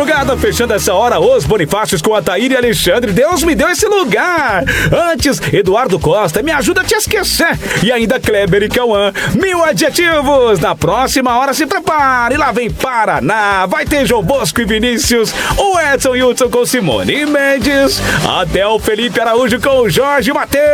madrugada, fechando essa hora, os Bonifácios com Ataíde e Alexandre. Deus me deu esse lugar. Antes, Eduardo Costa, me ajuda a te esquecer. E ainda Kleber e Cauã, 1000 adjetivos. Na próxima hora, se prepare. Lá vem Paraná. Vai ter João Bosco e Vinícius. O Edson Hudson com Simone Mendes. Até o Felipe Araújo com o Jorge Mateus.